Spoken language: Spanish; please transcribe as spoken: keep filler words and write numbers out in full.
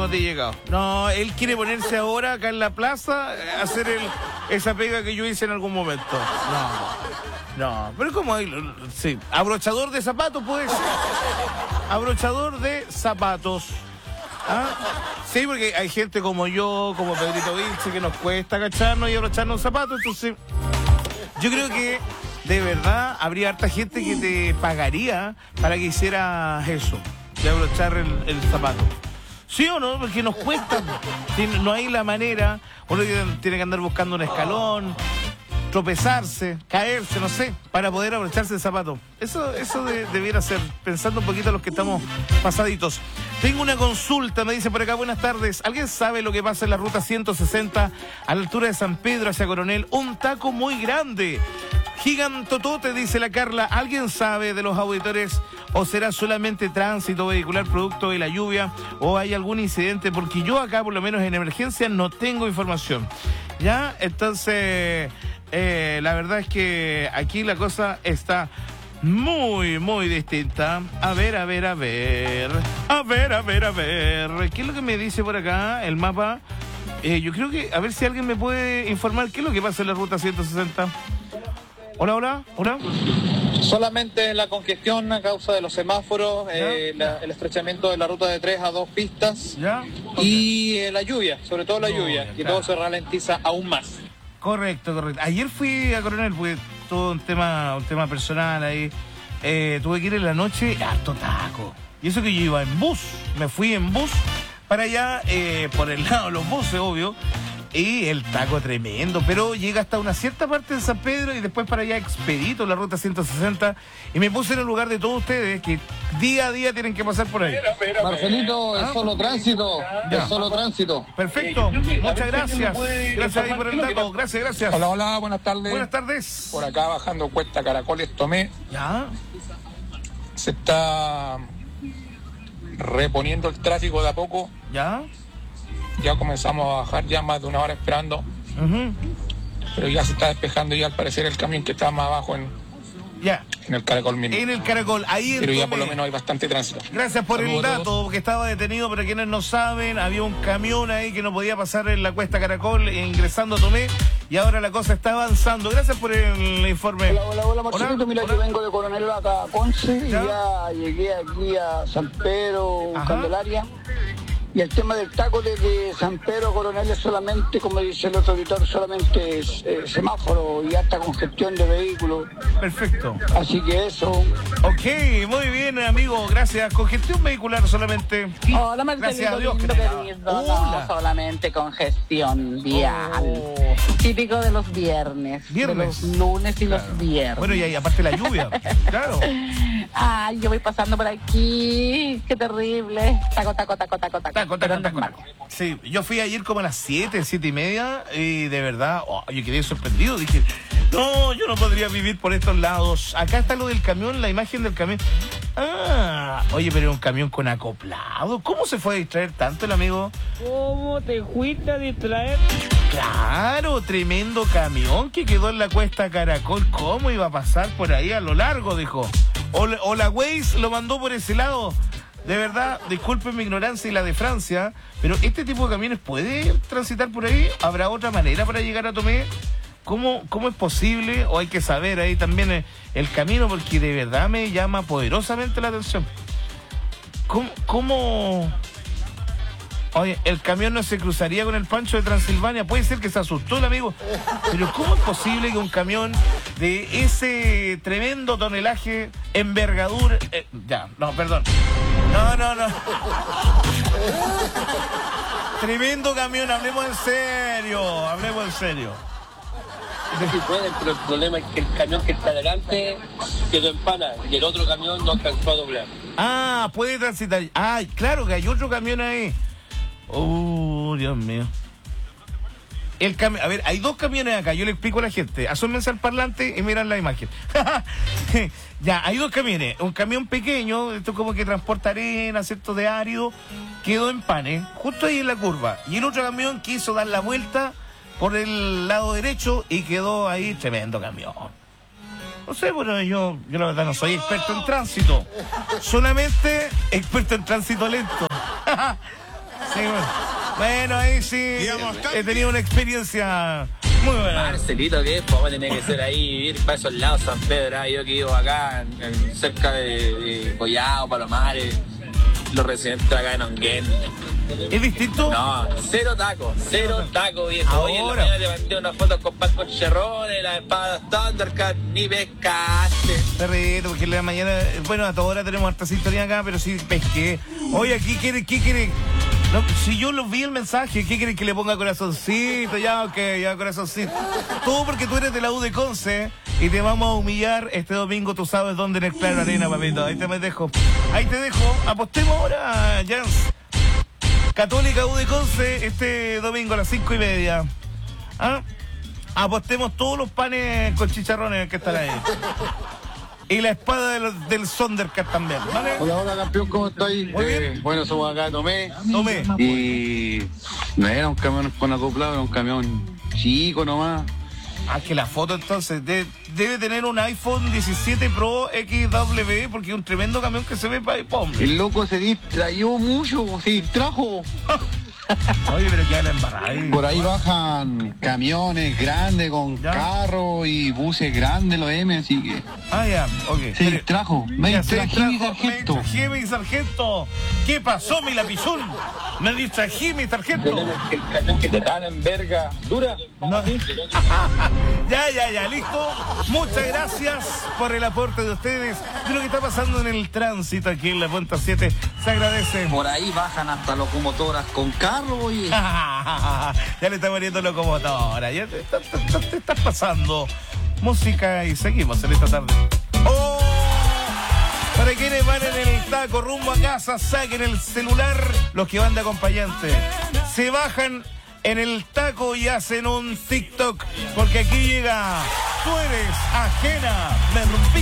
no te he llegado. No, él quiere ponerse ahora acá en la plaza a hacer el, esa pega que yo hice en algún momento. No, no, pero como ahí, sí, abrochador de zapatos puede ser. Abrochador de zapatos. ¿Ah? Sí, porque hay gente como yo, como Pedrito Vinci, que nos cuesta agacharnos y abrocharnos un zapato, entonces yo creo que de verdad habría harta gente que te pagaría para que hicieras eso, de abrochar el, el zapato. ¿Sí o no? Porque nos cuesta, no hay la manera, uno tiene que andar buscando un escalón, tropezarse, caerse, no sé, para poder abrocharse el zapato. Eso, eso de, debiera ser, pensando un poquito a los que estamos pasaditos. Tengo una consulta, me dice por acá, buenas tardes. ¿Alguien sabe lo que pasa en la ruta ciento sesenta a la altura de San Pedro hacia Coronel? Un taco muy grande. Gigantotote, dice la Carla. ¿Alguien sabe de los auditores o será solamente tránsito vehicular producto de la lluvia o hay algún incidente? Porque yo acá, por lo menos en emergencia, no tengo información. ¿Ya? Entonces, eh, la verdad es que aquí la cosa está muy, muy distinta. A ver, a ver, a ver. A ver, a ver, a ver. ¿Qué es lo que me dice por acá el mapa? Eh, yo creo que, a ver si alguien me puede informar qué es lo que pasa en la ruta ciento sesenta. Hola, hola, hola. Solamente la congestión a causa de los semáforos, eh, la, el estrechamiento de la ruta de tres a dos pistas. ¿Ya? Y eh, la lluvia, sobre todo la No, lluvia, ya, que claro. todo se ralentiza aún más. Correcto, correcto. Ayer fui a Coronel, porque todo un tema, un tema personal ahí. Eh, tuve que ir en la noche, harto taco. Y eso que yo iba en bus, me fui en bus para allá, eh, por el lado de los buses, obvio. Y el taco tremendo, pero llega hasta una cierta parte de San Pedro y después para allá expedito la ruta ciento sesenta. Y me puse en el lugar de todos ustedes que día a día tienen que pasar por ahí. Marcelito, es ¿Ah? solo tránsito, Ya. es solo tránsito. Perfecto, muchas gracias. Gracias ahí por el dato, gracias, gracias. Hola, hola, buenas tardes. Buenas tardes. Por acá bajando Cuesta Caracoles Tomé, Ya, se está reponiendo el tráfico de a poco. ya. Ya comenzamos a bajar ya más de una hora esperando, Uh-huh. pero ya se está despejando ya al parecer el camión que está más abajo en, Ya, en el Caracol Mini. en el Caracol, ahí en Pero ya Tomé. por lo menos hay bastante tránsito. Gracias por Saludos el a dato, todos. porque estaba detenido, para quienes no saben, había un camión ahí que no podía pasar en la Cuesta Caracol, eh, ingresando a Tomé, y ahora la cosa está avanzando. Gracias por el informe. Hola, hola, hola, Marcelito. Mira, hola. yo vengo de Coronel acá a Conce y ¿Ya? ya llegué aquí a San Pedro, Ajá. Candelaria. Y el tema del taco desde San Pedro a Coronel es solamente, como dice el otro editor, solamente es, eh, semáforo y alta congestión de vehículos. Perfecto. Así que eso. Ok, muy bien, amigo, gracias. Congestión vehicular solamente. Hola, Gracias a Marcelito, Dios que lindo, te- querido. Hola. No, solamente congestión vial. Oh. Típico de los viernes. Viernes. De los lunes y Claro. los viernes. Bueno, y ahí aparte la lluvia, claro. Ay, yo voy pasando por aquí. Qué terrible. Taco, taco, taco, taco, taco. Taco, Pero taco, taco, normal. taco. Sí, yo fui ayer como a las siete, siete y media, y de verdad, oh, yo quedé sorprendido. Dije, no, yo no podría vivir por estos lados. Acá está lo del camión, la imagen del camión. Ah, oye, pero un camión con acoplado. ¿Cómo se fue a distraer tanto el amigo? ¿Cómo te fuiste a distraer? Claro, tremendo camión que quedó en la Cuesta Caracol. ¿Cómo iba a pasar por ahí a lo largo, dijo? O, la- o la Waze lo mandó por ese lado. De verdad, disculpen mi ignorancia y la de Francia, pero ¿este tipo de camiones puede transitar por ahí? ¿Habrá otra manera para llegar a Tomé? ¿Cómo, cómo es posible? O hay que saber ahí también eh, el camino, porque de verdad me llama poderosamente la atención. ¿Cómo...? cómo... Oye, el camión no se cruzaría con el Pancho de Transilvania. Puede ser que se asustó el amigo. Pero ¿cómo es posible que un camión de ese tremendo tonelaje, envergadura... eh, ya, no, perdón. No, no, no. Tremendo camión, hablemos en serio. Hablemos en serio. Eso sí pueden, pero el problema es que el camión que está adelante quedó en pana y el otro camión no alcanzó a doblar. Ah, puede transitar. Ah, claro que hay otro camión ahí. Oh, Dios mío. El cami- a ver, hay dos camiones acá, yo le explico a la gente. Asómense al parlante y miran la imagen. Ya, hay dos camiones. Un camión pequeño, esto como que transporta arena, ¿cierto? De árido, quedó en pane, justo ahí en la curva. Y el otro camión quiso dar la vuelta por el lado derecho y quedó ahí, tremendo camión. No sé, bueno, yo, yo la verdad no soy experto en tránsito. Solamente experto en tránsito lento. Sí, bueno. Bueno, ahí sí. He tenido una experiencia muy buena. Marcelito, que pues, vamos a tener que ser ahí, ir para esos lados, San Pedro. ¿eh? Yo que vivo acá, en, en, cerca de, de Collao, Palomares, los residentes acá en Onguén. ¿Es distinto? No, cero taco, cero taco, viejo. Hoy en la mañana te mandé unas fotos con pan con cherrones, las espadas Thundercat, ni pescaste. Perrito, porque en la mañana, bueno, a toda hora tenemos harta sintonía acá, pero sí pesqué. Oye, aquí quiere, ¿qué quiere? No, si yo lo vi el mensaje, ¿qué quieren que le ponga corazoncito? Ya, ok, ya corazoncito. Todo porque tú eres de la U de Conce y te vamos a humillar este domingo, tú sabes dónde, en el Claro Arena, papito. Ahí te me dejo. Ahí te dejo. Apostemos ahora, Jans. Católica U de Conce este domingo a las cinco y media. ¿Ah? Apostemos todos los panes con chicharrones que están ahí. Y la espada del, del Sondercat también, ¿vale? Hola, hola, campeón, ¿cómo estáis? Muy bien. Eh, bueno, somos acá, Tomé. Tomé. Y no era un camión con acoplado, era un camión chico nomás. Ah, que la foto entonces de, debe tener un iPhone diecisiete Pro X W porque es un tremendo camión que se ve para iPhone. El loco se distrayó mucho, se distrajo. Oye, pero queda la embarrada ahí. Por ahí bajan camiones grandes con ¿Ya? carros y buses grandes, los M, así que... Ah, ya, ok. Se Pero- distrajo, me Ya, se distrají, mi distrajo, sargento. Me distrají, mi sargento. ¿Qué pasó, mi lapizón? Me distrají, mi sargento. El cañón que te dan en verga dura. No. Ya, ya, ya, listo. Muchas gracias por el aporte de ustedes. De lo que está pasando en el tránsito aquí en la Puente siete. Se agradece. Por ahí bajan hasta locomotoras con carro y... Ya le está poniendo locomotora. Ya te, te, te, te estás pasando. Música y seguimos en esta tarde. ¡Oh! Para quienes van en el taco rumbo a casa, saquen el celular. Los que van de acompañante se bajan en el taco y hacen un TikTok. Porque aquí llega. Tú eres ajena. Me rompí.